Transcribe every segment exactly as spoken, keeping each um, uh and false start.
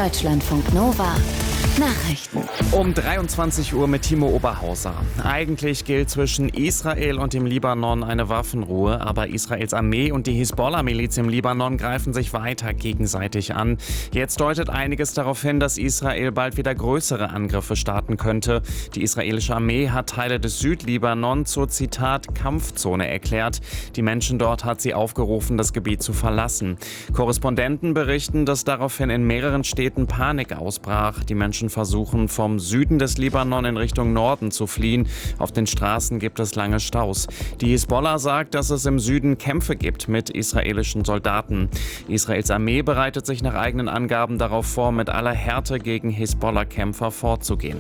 Deutschlandfunk Nova Nachrichten. Um dreiundzwanzig Uhr mit Timo Oberhauser. Eigentlich gilt zwischen Israel und dem Libanon eine Waffenruhe, aber Israels Armee und die Hisbollah-Miliz im Libanon greifen sich weiter gegenseitig an. Jetzt deutet einiges darauf hin, dass Israel bald wieder größere Angriffe starten könnte. Die israelische Armee hat Teile des Südlibanon zur, Zitat, Kampfzone erklärt. Die Menschen dort hat sie aufgerufen, das Gebiet zu verlassen. Korrespondenten berichten, dass daraufhin in mehreren Städten Panik ausbrach. Die Menschen versuchen, vom Süden des Libanon in Richtung Norden zu fliehen. Auf den Straßen gibt es lange Staus. Die Hisbollah sagt, dass es im Süden Kämpfe gibt mit israelischen Soldaten. Israels Armee bereitet sich nach eigenen Angaben darauf vor, mit aller Härte gegen Hisbollah-Kämpfer vorzugehen.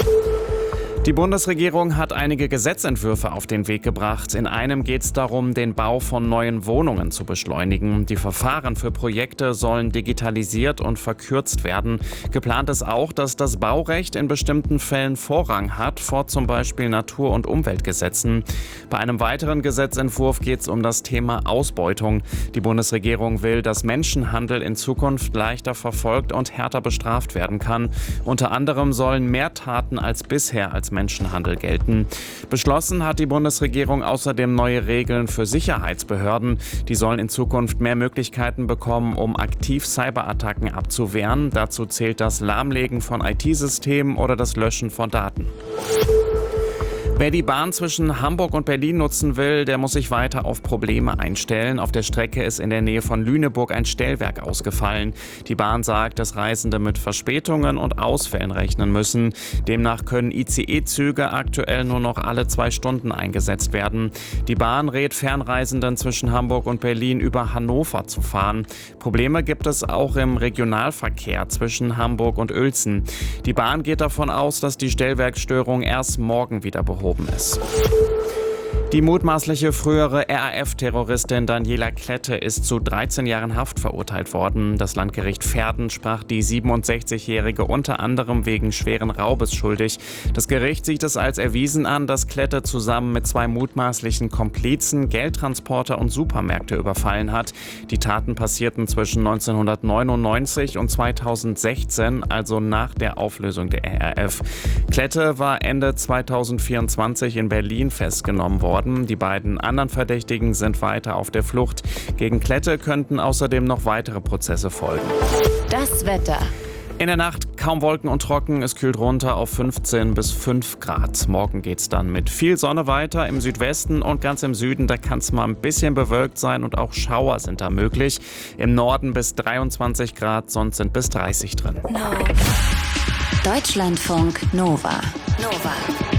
Die Bundesregierung hat einige Gesetzentwürfe auf den Weg gebracht. In einem geht es darum, den Bau von neuen Wohnungen zu beschleunigen. Die Verfahren für Projekte sollen digitalisiert und verkürzt werden. Geplant ist auch, dass das Baurecht in bestimmten Fällen Vorrang hat, vor zum Beispiel Natur- und Umweltgesetzen. Bei einem weiteren Gesetzentwurf geht es um das Thema Ausbeutung. Die Bundesregierung will, dass Menschenhandel in Zukunft leichter verfolgt und härter bestraft werden kann. Unter anderem sollen mehr Taten als bisher als Menschenhandel gelten. Beschlossen hat die Bundesregierung außerdem neue Regeln für Sicherheitsbehörden. Die sollen in Zukunft mehr Möglichkeiten bekommen, um aktiv Cyberattacken abzuwehren. Dazu zählt das Lahmlegen von I T-Systemen oder das Löschen von Daten. Wer die Bahn zwischen Hamburg und Berlin nutzen will, der muss sich weiter auf Probleme einstellen. Auf der Strecke ist in der Nähe von Lüneburg ein Stellwerk ausgefallen. Die Bahn sagt, dass Reisende mit Verspätungen und Ausfällen rechnen müssen. Demnach können I C E-Züge aktuell nur noch alle zwei Stunden eingesetzt werden. Die Bahn rät Fernreisenden zwischen Hamburg und Berlin über Hannover zu fahren. Probleme gibt es auch im Regionalverkehr zwischen Hamburg und Uelzen. Die Bahn geht davon aus, dass die Stellwerksstörung erst morgen wieder behoben ist. Die mutmaßliche frühere R A F-Terroristin Daniela Klette ist zu dreizehn Jahren Haft verurteilt worden. Das Landgericht Verden sprach die siebenundsechzigjährige unter anderem wegen schweren Raubes schuldig. Das Gericht sieht es als erwiesen an, dass Klette zusammen mit zwei mutmaßlichen Komplizen Geldtransporter und Supermärkte überfallen hat. Die Taten passierten zwischen neunzehnhundertneunundneunzig und zweitausendsechzehn, also nach der Auflösung der R A F. Klette war Ende zweitausendvierundzwanzig in Berlin festgenommen worden. Die beiden anderen Verdächtigen sind weiter auf der Flucht. Gegen Klette könnten außerdem noch weitere Prozesse folgen. Das Wetter. In der Nacht kaum Wolken und trocken, es kühlt runter auf fünfzehn bis fünf Grad. Morgen geht's dann mit viel Sonne weiter. Im Südwesten und ganz im Süden, da kann es mal ein bisschen bewölkt sein und auch Schauer sind da möglich. Im Norden bis dreiundzwanzig Grad, sonst sind bis dreißig drin. No. Deutschlandfunk Nova. Nova.